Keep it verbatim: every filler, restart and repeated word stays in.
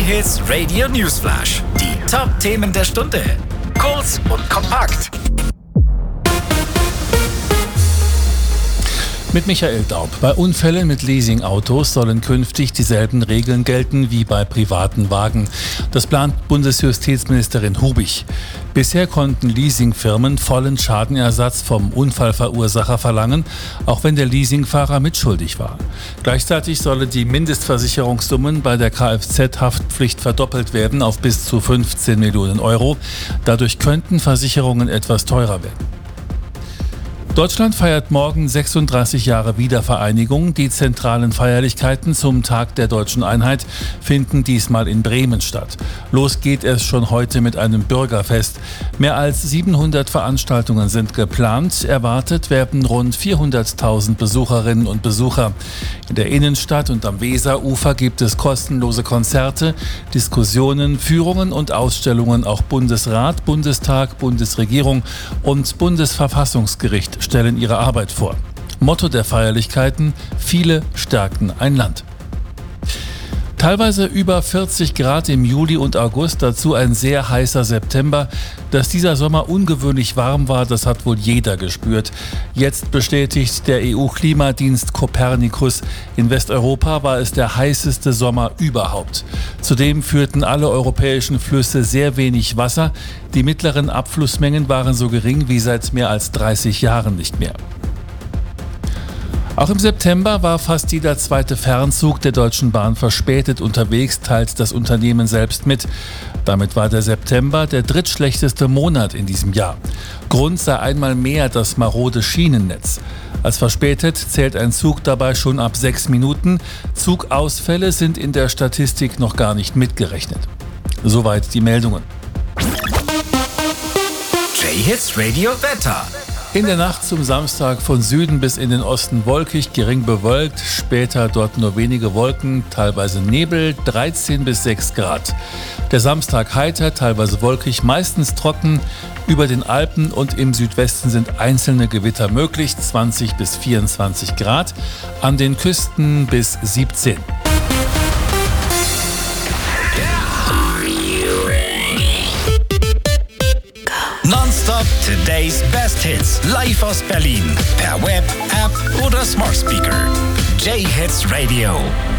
J-Hits Radio Newsflash. Die Top-Themen der Stunde. Kurz und kompakt. Mit Michael Daub. Bei Unfällen mit Leasingautos sollen künftig dieselben Regeln gelten wie bei privaten Wagen. Das plant Bundesjustizministerin Hubig. Bisher konnten Leasingfirmen vollen Schadenersatz vom Unfallverursacher verlangen, auch wenn der Leasingfahrer mitschuldig war. Gleichzeitig sollen die Mindestversicherungssummen bei der Kfz-Haftpflicht verdoppelt werden auf bis zu fünfzehn Millionen Euro. Dadurch könnten Versicherungen etwas teurer werden. Deutschland feiert morgen sechsunddreißig Jahre Wiedervereinigung. Die zentralen Feierlichkeiten zum Tag der Deutschen Einheit finden diesmal in Bremen statt. Los geht es schon heute mit einem Bürgerfest. Mehr als siebenhundert Veranstaltungen sind geplant. Erwartet werden rund vierhunderttausend Besucherinnen und Besucher. In der Innenstadt und am Weserufer gibt es kostenlose Konzerte, Diskussionen, Führungen und Ausstellungen. Auch Bundesrat, Bundestag, Bundesregierung und Bundesverfassungsgericht stellen ihre Arbeit vor. Motto der Feierlichkeiten: Viele stärken ein Land. Teilweise über vierzig Grad im Juli und August, dazu ein sehr heißer September. Dass dieser Sommer ungewöhnlich warm war, das hat wohl jeder gespürt. Jetzt bestätigt der E U-Klimadienst Copernicus, in Westeuropa war es der heißeste Sommer überhaupt. Zudem führten alle europäischen Flüsse sehr wenig Wasser. Die mittleren Abflussmengen waren so gering wie seit mehr als dreißig Jahren nicht mehr. Auch im September war fast jeder zweite Fernzug der Deutschen Bahn verspätet unterwegs, teilt das Unternehmen selbst mit. Damit war der September der drittschlechteste Monat in diesem Jahr. Grund sei einmal mehr das marode Schienennetz. Als verspätet zählt ein Zug dabei schon ab sechs Minuten. Zugausfälle sind in der Statistik noch gar nicht mitgerechnet. Soweit die Meldungen. J-Hits Radio Wetter. In der Nacht zum Samstag von Süden bis in den Osten wolkig, gering bewölkt, später dort nur wenige Wolken, teilweise Nebel, dreizehn bis sechs Grad. Der Samstag heiter, teilweise wolkig, meistens trocken. Über den Alpen und im Südwesten sind einzelne Gewitter möglich, zwanzig bis vierundzwanzig Grad, an den Küsten bis siebzehn. Nonstop Today's Best Hits. Live aus Berlin. Per Web, App oder Smart Speaker. J-Hits Radio.